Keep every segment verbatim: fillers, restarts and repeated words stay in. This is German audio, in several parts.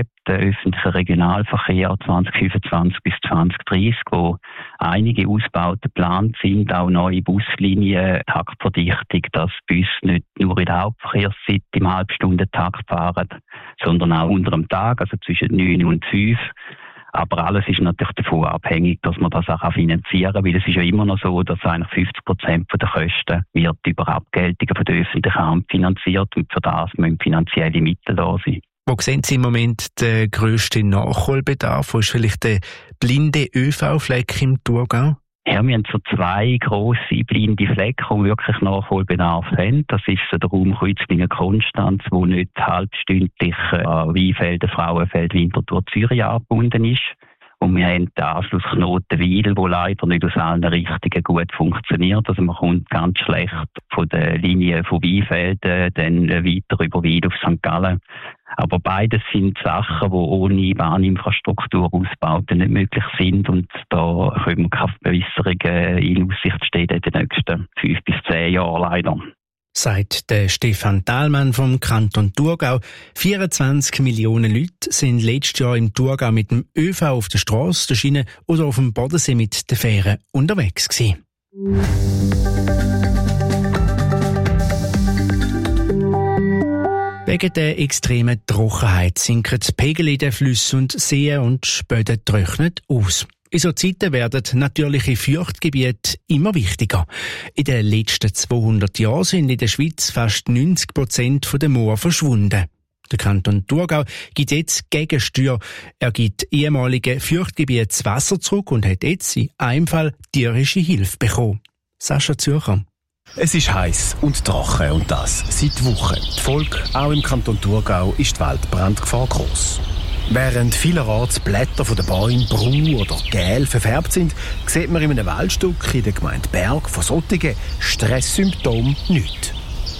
Konzept der öffentlichen Regionalverkehr zwanzig fünfundzwanzig bis zwanzig dreißig, wo einige Ausbauten geplant sind, auch neue Buslinien, Taktverdichtung, dass Busse nicht nur in der Hauptverkehrszeit im Halbstundentakt fahren, sondern auch unter dem Tag, also zwischen neun und fünf. Aber alles ist natürlich davon abhängig, dass man das auch finanzieren kann, weil es ist ja immer noch so, dass eigentlich fünfzig Prozent der Kosten wird über Abgeltungen von der öffentlichen Hand finanziert und für das müssen finanzielle Mittel da sein. Wo sehen Sie im Moment den grössten Nachholbedarf? Wo ist vielleicht der blinde ÖV-Fleck im Thurgau? Ja, wir haben so zwei grosse blinde Flecken, die wirklich Nachholbedarf haben. Das ist so der Raum Kreuzlingen-Konstanz, der nicht halbstündlich an Weinfelden, Frauenfeld, Winterthur, Zürich angebunden ist. Und wir haben den Anschlussknoten Weil, der leider nicht aus allen Richtungen gut funktioniert. Also man kommt ganz schlecht von der Linie von Weinfelden dann weiter über Weil auf Sankt Gallen. Aber beides sind Sachen, die ohne Bahninfrastrukturausbauten nicht möglich sind. Und da können wir keine Verbesserungen in Aussicht stellen in den nächsten fünf bis zehn Jahren leider. Sagt der Stefan Thalmann vom Kanton Thurgau. vierundzwanzig Millionen Leute sind letztes Jahr im Thurgau mit dem ÖV auf der Strasse, der Schiene oder auf dem Bodensee mit den Fähren unterwegs gewesen. Wegen der extremen Trockenheit sinken die Pegel in den Flüssen und Seen und Böden trocknen aus. In so Zeiten werden natürliche Feuchtgebiete immer wichtiger. In den letzten zweihundert Jahren sind in der Schweiz fast neunzig Prozent der Moore verschwunden. Der Kanton Thurgau gibt jetzt Gegensteuer. Er gibt ehemalige Feuchtgebiete das Wasser zurück und hat jetzt in einem Fall tierische Hilfe bekommen. Sascha Zürcher. Es ist heiß und trocken und das seit Wochen. Die Folge, auch im Kanton Thurgau, ist die Waldbrandgefahr gross. Während vielerorts die Blätter von den Bäumen braun oder gel verfärbt sind, sieht man in einem Waldstück in der Gemeinde Berg von solchen Stresssymptomen nichts.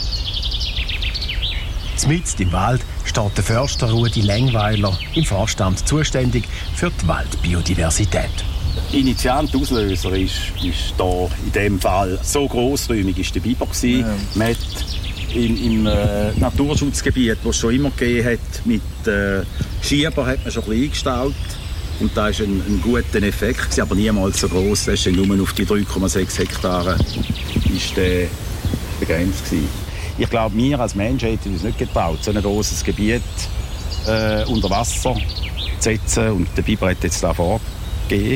Mitten im Wald steht der Förster Rudi Längweiler im Vorstand zuständig für die Waldbiodiversität. Initiant Auslöser ist, ist da in dem Fall so grossräumig ist der Biber gewesen. Ja. Man hat im, im äh, Naturschutzgebiet, das es schon immer gegeben hat, mit äh, Schieber hat man schon ein bisschen eingestaut. Und da war ein, ein guter Effekt, gewesen, aber niemals so gross. Das ist nur auf die drei Komma sechs Hektare ist der begrenzt gewesen. Ich glaube, wir als Menschen hätten uns nicht getraut, so ein grosses Gebiet äh, unter Wasser zu setzen. Und der Biber hat jetzt da vorgegeben.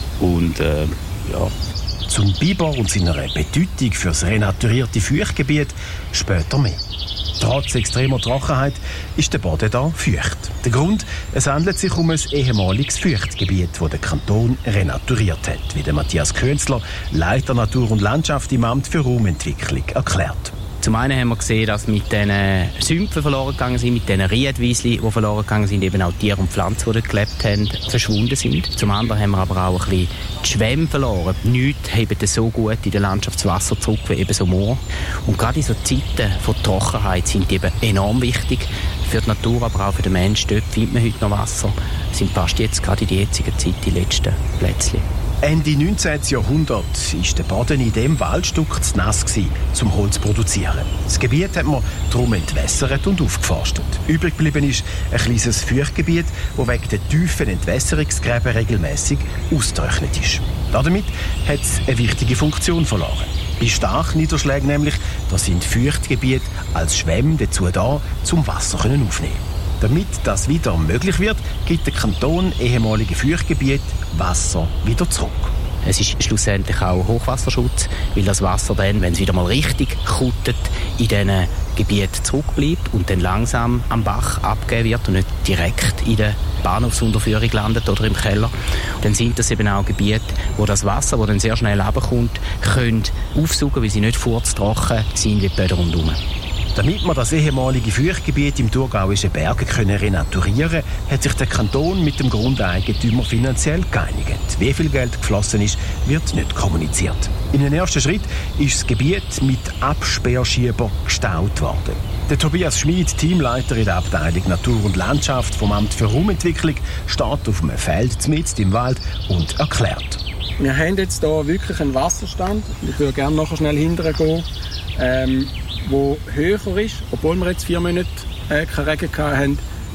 Und äh, ja. Zum Biber und seiner Bedeutung für das renaturierte Feuchtgebiet später mehr. Trotz extremer Trockenheit ist der Boden hier feucht. Der Grund, es handelt sich um ein ehemaliges Feuchtgebiet, das der Kanton renaturiert hat, wie der Matthias Künzler, Leiter Natur und Landschaft im Amt für Raumentwicklung, erklärt. Zum einen haben wir gesehen, dass mit diesen Sümpfen verloren gegangen sind, mit diesen Riedwiesli, die verloren gegangen sind, eben auch Tiere und Pflanzen, die dort gelebt haben, verschwunden sind. Zum anderen haben wir aber auch ein bisschen die Schwämme verloren. Nichts hebt so gut in der Landschaft das Wasser zurück wie eben so Moor. Und gerade in so Zeiten von Trockenheit sind die eben enorm wichtig für die Natur, aber auch für den Menschen. Dort findet man heute noch Wasser. Sind fast jetzt, gerade in der jetzigen Zeit, die letzten Plätzchen. Ende neunzehnten. Jahrhundert war der Boden in diesem Waldstück zu nass, um Holz zu produzieren. Das Gebiet hat man darum entwässert und aufgeforstet. Übrig geblieben ist ein kleines Feuchtgebiet, das wegen der tiefen Entwässerungsgräben regelmäßig ausgetrocknet ist. Damit hat es eine wichtige Funktion verloren. Bei starken Niederschlägen nämlich, da sind Feuchtgebiete als Schwämme dazu da, zum Wasser aufnehmen. Damit das wieder möglich wird, gibt der Kanton ehemalige Feuchtgebiete Wasser wieder zurück. Es ist schlussendlich auch Hochwasserschutz, weil das Wasser dann, wenn es wieder mal richtig kuttet, in diesen Gebieten zurückbleibt und dann langsam am Bach abgegeben wird und nicht direkt in der Bahnhofsunterführung landet oder im Keller. Dann sind das eben auch Gebiete, wo das Wasser, das dann sehr schnell runterkommt, können aufsaugen, weil sie nicht furztrocken sind wie die Böden rundherum. Damit man das ehemalige Feuchtgebiet im thurgauischen Bergen können renaturieren konnte, hat sich der Kanton mit dem Grundeigentümer finanziell geeinigt. Wie viel Geld geflossen ist, wird nicht kommuniziert. In einem ersten Schritt ist das Gebiet mit Absperrschieber gestaut worden. Der Tobias Schmid, Teamleiter in der Abteilung Natur und Landschaft vom Amt für Raumentwicklung, steht auf einem Feld mitten im Wald und erklärt. Wir haben jetzt hier wirklich einen Wasserstand. Ich würde gerne nachher schnell hinterher gehen. Ähm, wo höher ist, obwohl wir jetzt vier Monate äh, keinen Regen hatten,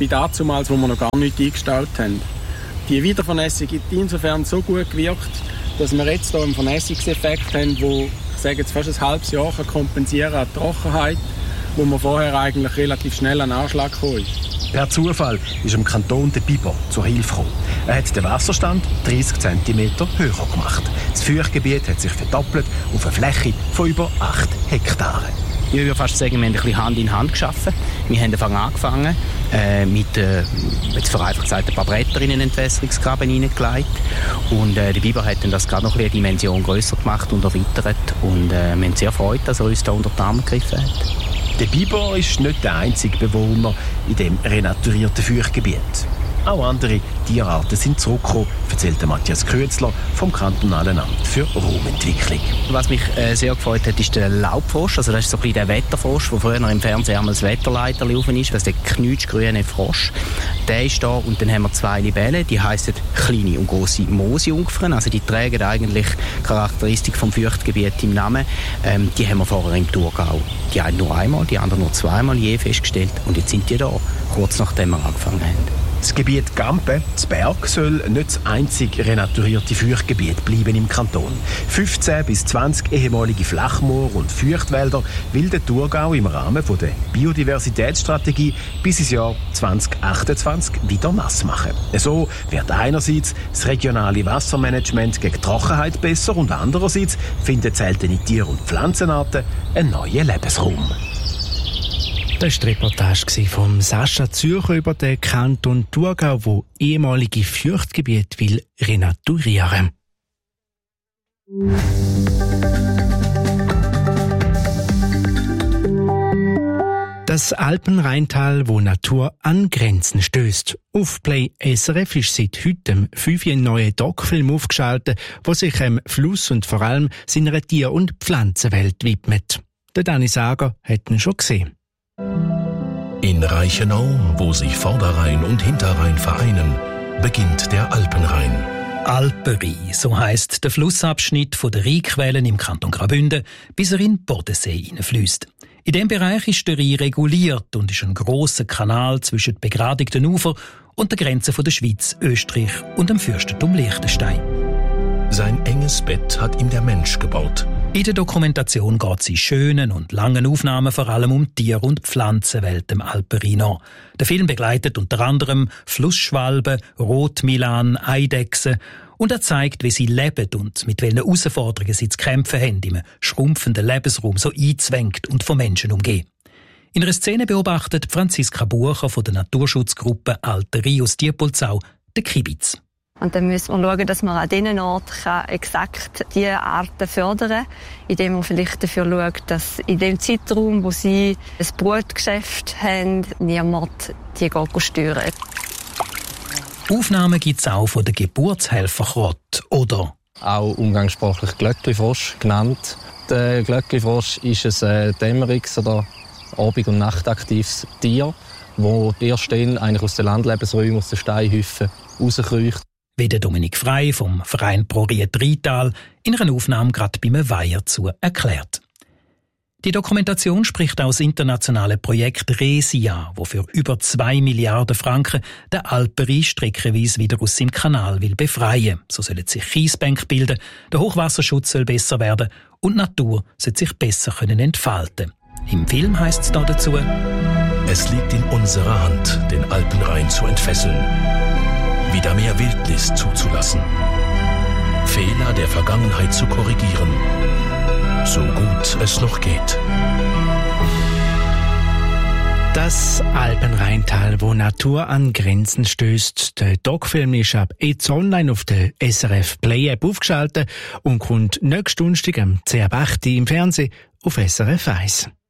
wie damals, wo wir noch gar nichts eingestellt haben. Die Wiedervernässung hat insofern so gut gewirkt, dass wir jetzt hier einen Vernässungseffekt haben, der, ich sage jetzt, fast ein halbes Jahr kompensieren kann an die Trockenheit, wo man vorher eigentlich relativ schnell an den Anschlag gekommen ist. Per Zufall ist dem Kanton der Biber zur Hilfe gekommen. Er hat den Wasserstand dreißig Zentimeter höher gemacht. Das Feuchtgebiet hat sich verdoppelt auf eine Fläche von über acht Hektaren. Ich würde fast sagen, wir haben ein bisschen Hand in Hand geschaffen. Wir haben davon angefangen, äh, mit, äh, jetzt vereinfacht gesagt, ein paar Bretter in einen Entwässerungsgraben hineingelegt. Und äh, der Biber hat dann das gerade noch eine Dimension grösser gemacht und erweitert. Und äh, wir haben sehr Freude, dass er uns da unter die Arme gegriffen hat. Der Biber ist nicht der einzige Bewohner in dem renaturierten Feuchtgebiet. Auch andere Tierarten sind zurückgekommen, erzählte Matthias Kürzler vom Kantonalen Amt für Raumentwicklung. Was mich äh, sehr gefreut hat, ist der Laubfrosch. Also das ist so ein bisschen der Wetterfrosch, der früher im Fernsehen einmal das Wetterleiter laufen ist. Das ist der knutschgrüne Frosch. Der ist da und dann haben wir zwei Libellen, die heissen kleine und grosse Moosjungfern. Also die tragen eigentlich die Charakteristik vom Feuchtgebiet im Namen. Ähm, die haben wir vorher im Thurgau. Die einen nur einmal, die anderen nur zweimal je festgestellt. Und jetzt sind die da, kurz nachdem wir angefangen haben. Das Gebiet Gampe, das Berg, soll nicht das einzige renaturierte Feuchtgebiet bleiben im Kanton. fünfzehn bis zwanzig ehemalige Flachmoor- und Feuchtwälder will der Thurgau im Rahmen der Biodiversitätsstrategie bis ins Jahr zwanzig achtundzwanzig wieder nass machen. So wird einerseits das regionale Wassermanagement gegen Trockenheit besser und andererseits finden seltene Tier- und Pflanzenarten einen neuen Lebensraum. Das war die Reportage von Sascha Zürcher über den Kanton Thurgau, der ehemalige Feuchtgebiete will renaturieren. Das Alpenrheintal, wo Natur an Grenzen stößt. Auf Play S R F ist seit heute um fünf Uhr ein neuer Doc-Film aufgeschaltet, der sich dem Fluss und vor allem seiner Tier- und Pflanzenwelt widmet. Der Dani Sager hat ihn schon gesehen. In Reichenau, wo sich Vorderrhein und Hinterrhein vereinen, beginnt der Alpenrhein. Alperi, so heisst der Flussabschnitt von der Rheinquellen im Kanton Graubünden, bis er in den Bodensee hineinfliesst. In diesem Bereich ist der Rhein reguliert und ist ein grosser Kanal zwischen den begradigten Ufern und der Grenze von der Schweiz, Österreich und dem Fürstentum Liechtenstein. Sein enges Bett hat ihm der Mensch gebaut. In der Dokumentation geht es in schönen und langen Aufnahmen vor allem um Tier- und Pflanzenwelt im Alpenrhein. Der Film begleitet unter anderem Flussschwalben, Rotmilan, Eidechsen und er zeigt, wie sie leben und mit welchen Herausforderungen sie zu kämpfen haben, im schrumpfenden Lebensraum so eingezwängt und von Menschen umgeben. In einer Szene beobachtet Franziska Bucher von der Naturschutzgruppe Alter Rhein aus Diepolzau den Kibitz. Und dann müssen wir schauen, dass man an diesen Orten exakt diese Arten fördern kann, indem man vielleicht dafür schaut, dass in dem Zeitraum, wo sie ein Brutgeschäft haben, niemand die steuern. Aufnahmen gibt es auch von der Geburtshelferkrott oder auch umgangssprachlich Glöckli-Frosch genannt. Der Glöckli-Frosch ist ein dämmerungs- oder abend- und nachtaktives Tier, das erst dann eigentlich aus den Landlebensräumen, aus den Steinhäufen rauskriecht. Wie der Dominik Frey vom Verein Proriet Rheintal in einer Aufnahme gerade beim Weiher zu erklärt. Die Dokumentation spricht auch das internationale Projekt Resia, das für über zwei Milliarden Franken den Alperi streckenweise wieder aus seinem Kanal will befreien. So sollen sich Kiesbänke bilden, der Hochwasserschutz soll besser werden und die Natur soll sich besser können entfalten. Im Film heisst es da dazu: Es liegt in unserer Hand, den Alpenrhein zu entfesseln. Wieder mehr Wildnis zuzulassen, Fehler der Vergangenheit zu korrigieren, so gut es noch geht. Das Alpenrheintal, wo Natur an Grenzen stößt. Der Doc-Film ist ab jetzt online auf der S R F Play App aufgeschaltet und kommt nächsten Donnerstag am zehn Uhr acht im Fernsehen auf S R F eins.